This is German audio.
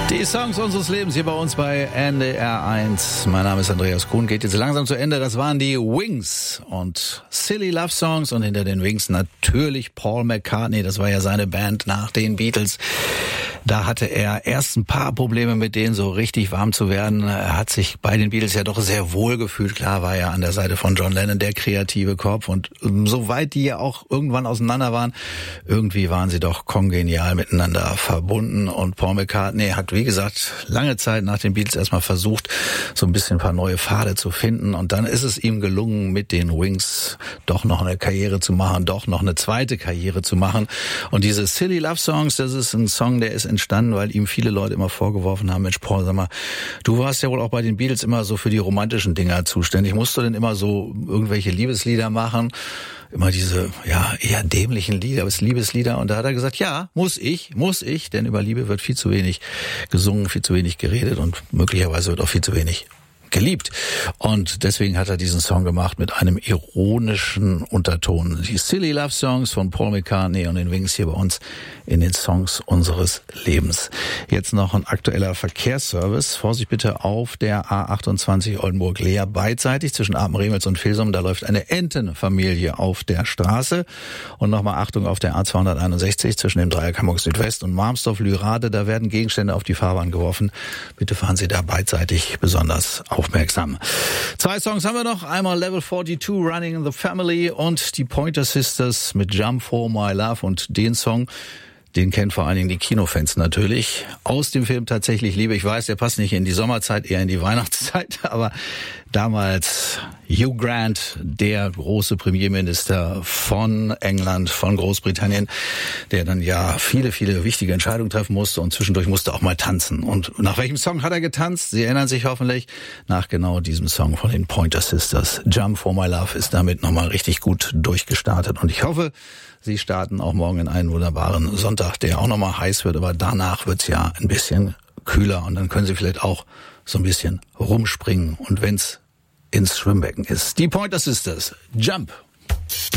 Die Songs unseres Lebens hier bei uns bei NDR 1. Mein Name ist Andreas Kuhn, geht jetzt langsam zu Ende. Das waren die Wings und Silly Love Songs und hinter den Wings natürlich Paul McCartney. Das war ja seine Band nach den Beatles. Da hatte er erst ein paar Probleme mit denen so richtig warm zu werden. Er hat sich bei den Beatles ja doch sehr wohl gefühlt. Klar war er an der Seite von John Lennon der kreative Kopf und soweit die ja auch irgendwann auseinander waren, irgendwie waren sie doch kongenial miteinander verbunden und Paul McCartney hat, wie gesagt, lange Zeit nach den Beatles erstmal versucht, so ein bisschen ein paar neue Pfade zu finden und dann ist es ihm gelungen, mit den Wings doch noch eine Karriere zu machen, doch noch eine zweite Karriere zu machen und diese Silly Love Songs, das ist ein Song, der ist entstanden, weil ihm viele Leute immer vorgeworfen haben, Mensch Paul, sag mal, du warst ja wohl auch bei den Beatles immer so für die romantischen Dinger zuständig. Musst du denn immer so irgendwelche Liebeslieder machen? Immer diese, ja, eher dämlichen Liebeslieder. Und da hat er gesagt, ja, muss ich, denn über Liebe wird viel zu wenig gesungen, viel zu wenig geredet und möglicherweise wird auch viel zu wenig geliebt. Und deswegen hat er diesen Song gemacht mit einem ironischen Unterton. Die Silly Love Songs von Paul McCartney und den Wings hier bei uns in den Songs unseres Lebens. Jetzt noch ein aktueller Verkehrsservice. Vorsicht bitte auf der A28 Oldenburg-Leer beidseitig zwischen Apen-Remels und Vilsum. Da läuft eine Entenfamilie auf der Straße. Und nochmal Achtung auf der A261 zwischen dem Dreieck Hamburg Südwest und Marmsdorf-Lürade. Da werden Gegenstände auf die Fahrbahn geworfen. Bitte fahren Sie da beidseitig besonders aufmerksam. Zwei Songs haben wir noch. Einmal Level 42, Running in the Family und die Pointer Sisters mit Jump for My Love. Und den Song, den kennen vor allen Dingen die Kinofans natürlich. Aus dem Film Tatsächlich Liebe. Ich weiß, der passt nicht in die Sommerzeit, eher in die Weihnachtszeit. Aber damals Hugh Grant, der große Premierminister von England, von Großbritannien, der dann ja viele, viele wichtige Entscheidungen treffen musste und zwischendurch musste auch mal tanzen. Und nach welchem Song hat er getanzt? Sie erinnern sich hoffentlich nach genau diesem Song von den Pointer Sisters. Jump for My Love ist damit nochmal richtig gut durchgestartet. Und ich hoffe, Sie starten auch morgen in einen wunderbaren Sonntag, der auch nochmal heiß wird, aber danach wird's ja ein bisschen kühler und dann können Sie vielleicht auch so ein bisschen rumspringen und wenn's ins Schwimmbecken ist. Die Pointer Sisters, Jump!